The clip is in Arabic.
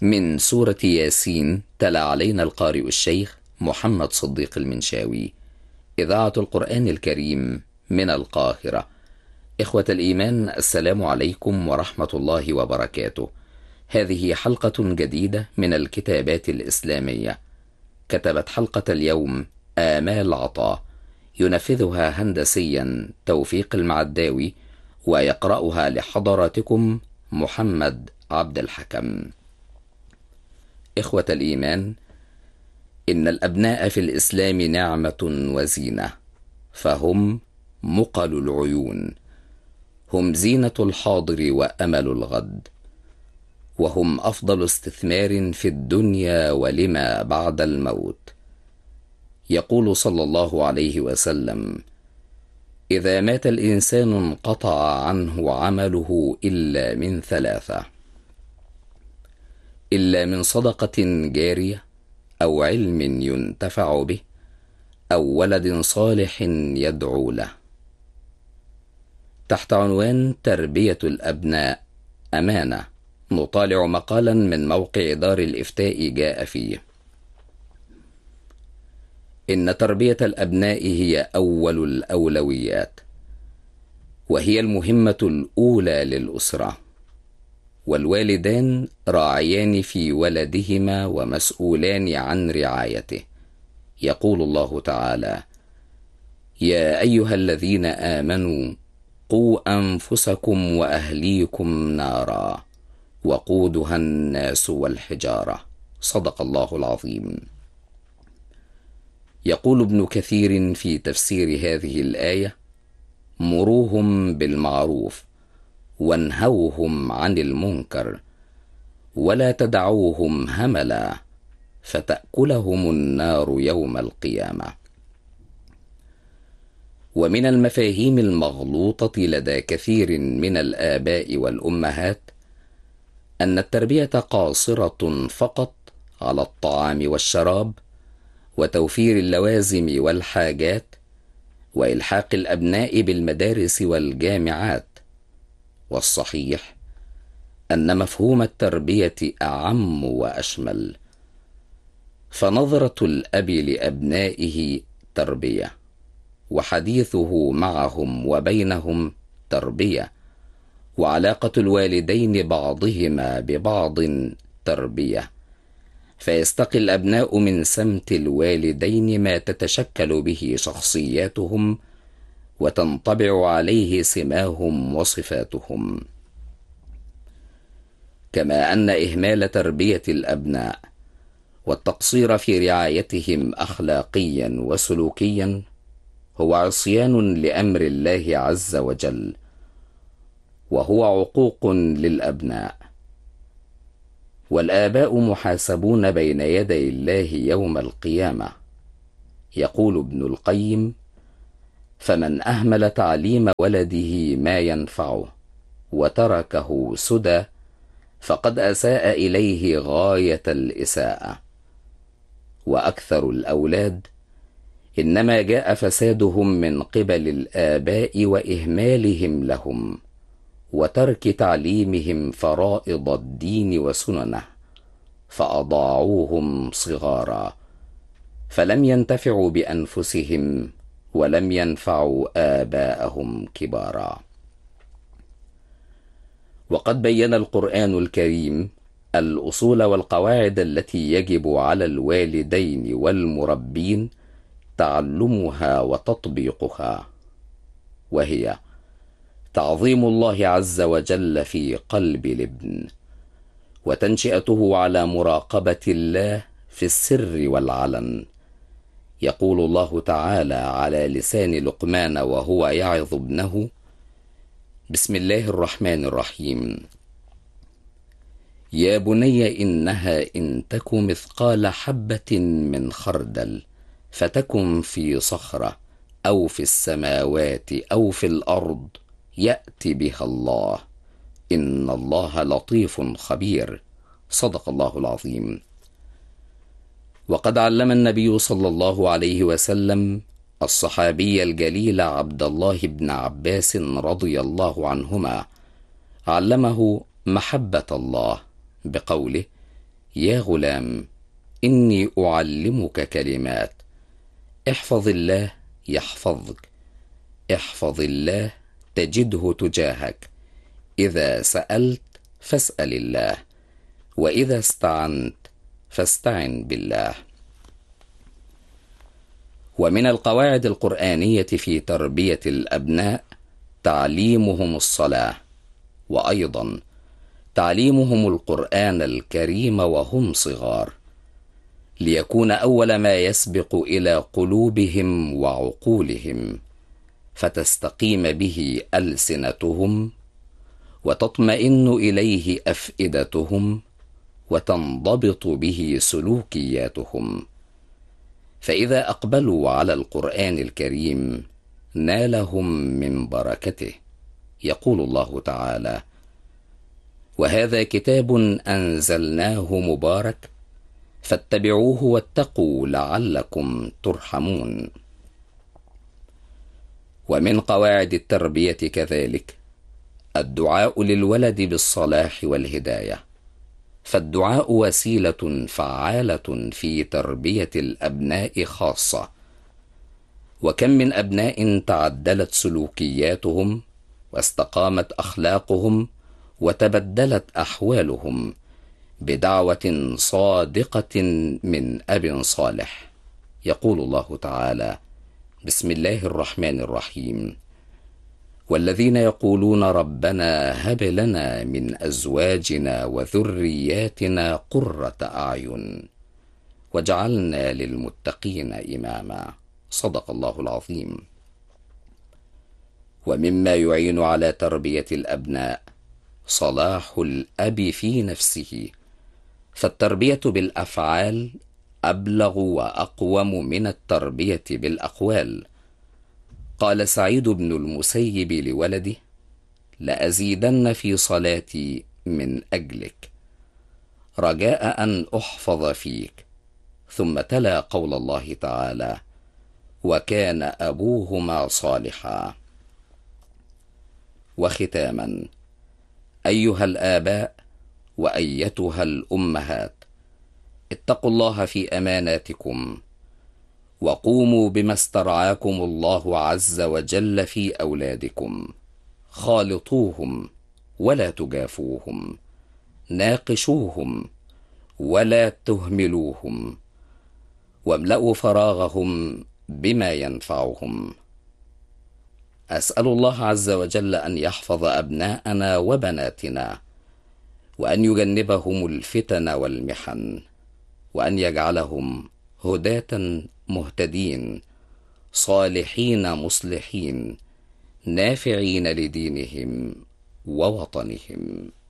من سورة ياسين تلا علينا القارئ الشيخ محمد صديق المنشاوي، إذاعة القرآن الكريم من القاهرة. إخوة الإيمان، السلام عليكم ورحمة الله وبركاته. هذه حلقة جديدة من الكتابات الإسلامية. كتبت حلقة اليوم آمال عطا، ينفذها هندسيا توفيق المعداوي، ويقرأها لحضراتكم محمد عبد الحكم. إخوة الإيمان، إن الأبناء في الإسلام نعمة وزينة، فهم مقل العيون، هم زينة الحاضر وأمل الغد، وهم أفضل استثمار في الدنيا ولما بعد الموت. يقول صلى الله عليه وسلم: إذا مات الإنسان انقطع عنه عمله إلا من ثلاثة: إلا من صدقة جارية، أو علم ينتفع به، أو ولد صالح يدعو له. تحت عنوان تربية الأبناء أمانة، نطالع مقالا من موقع دار الإفتاء جاء فيه: إن تربية الأبناء هي أول الأولويات، وهي المهمة الأولى للأسرة، والوالدان راعيان في ولدهما ومسؤولان عن رعايته. يقول الله تعالى: يا أيها الذين آمنوا قوا أنفسكم وأهليكم نارا وقودها الناس والحجارة. صدق الله العظيم. يقول ابن كثير في تفسير هذه الآية: مروهم بالمعروف وانهوهم عن المنكر، ولا تدعوهم هملا فتأكلهم النار يوم القيامة. ومن المفاهيم المغلوطة لدى كثير من الآباء والأمهات أن التربية قاصرة فقط على الطعام والشراب وتوفير اللوازم والحاجات وإلحاق الأبناء بالمدارس والجامعات. والصحيح أن مفهوم التربية أعم وأشمل، فنظرة الأب لأبنائه تربية، وحديثه معهم وبينهم تربية، وعلاقة الوالدين بعضهما ببعض تربية، فيستقي الأبناء من سمت الوالدين ما تتشكل به شخصياتهم وتنطبع عليه سماهم وصفاتهم. كما أن إهمال تربية الأبناء والتقصير في رعايتهم أخلاقيا وسلوكيا هو عصيان لأمر الله عز وجل، وهو عقوق للأبناء، والآباء محاسبون بين يدي الله يوم القيامة. يقول ابن القيم: فمن أهمل تعليم ولده ما ينفعه وتركه سدى فقد أساء إليه غاية الإساءة. وأكثر الأولاد إنما جاء فسادهم من قبل الآباء وإهمالهم لهم وترك تعليمهم فرائض الدين وسننه، فأضاعوهم صغارا، فلم ينتفعوا بأنفسهم ولم ينفعوا آباءهم كبارا. وقد بين القرآن الكريم الأصول والقواعد التي يجب على الوالدين والمربين تعلمها وتطبيقها، وهي تعظيم الله عز وجل في قلب الابن، وتنشئته على مراقبة الله في السر والعلن. يقول الله تعالى على لسان لقمان وهو يعظ ابنه: بسم الله الرحمن الرحيم: يا بني إنها إن تك مثقال حبة من خردل فتكن في صخرة أو في السماوات أو في الأرض يأتي بها الله، إن الله لطيف خبير. صدق الله العظيم. وقد علم النبي صلى الله عليه وسلم الصحابي الجليل عبد الله بن عباس رضي الله عنهما، علمه محبة الله بقوله: يا غلام، إني أعلمك كلمات، احفظ الله يحفظك، احفظ الله تجده تجاهك، إذا سألت فاسأل الله، وإذا استعنت فاستعن بالله. ومن القواعد القرآنية في تربية الأبناء تعليمهم الصلاة، وأيضا تعليمهم القرآن الكريم وهم صغار، ليكون أول ما يسبق إلى قلوبهم وعقولهم، فتستقيم به ألسنتهم، وتطمئن إليه أفئدتهم، وتنضبط به سلوكياتهم. فإذا أقبلوا على القرآن الكريم نالهم من بركته. يقول الله تعالى: وهذا كتاب أنزلناه مبارك فاتبعوه واتقوا لعلكم ترحمون. ومن قواعد التربية كذلك الدعاء للولد بالصلاح والهداية، فالدعاء وسيلة فعالة في تربية الأبناء خاصة. وكم من أبناء تعدلت سلوكياتهم واستقامت أخلاقهم وتبدلت أحوالهم بدعوة صادقة من أب صالح. يقول الله تعالى: بسم الله الرحمن الرحيم: والذين يقولون ربنا هب لنا من أزواجنا وذرياتنا قرة أعين واجعلنا للمتقين إماما. صدق الله العظيم. ومما يعين على تربية الأبناء صلاح الأب في نفسه، فالتربية بالأفعال أبلغ وأقوم من التربية بالأقوال. قال سعيد بن المسيب لولده: لأزيدن في صلاتي من أجلك، رجاء أن أحفظ فيك. ثم تلا قول الله تعالى: وكان أبوهما صالحا. وختاما، أيها الآباء وأيتها الأمهات، اتقوا الله في أماناتكم، وقوموا بما استرعاكم الله عز وجل في أولادكم. خالطوهم ولا تجافوهم، ناقشوهم ولا تهملوهم، واملأوا فراغهم بما ينفعهم. أسأل الله عز وجل أن يحفظ أبناءنا وبناتنا، وأن يجنبهم الفتن والمحن، وأن يجعلهم هداة مهتدين صالحين مصلحين نافعين لدينهم ووطنهم.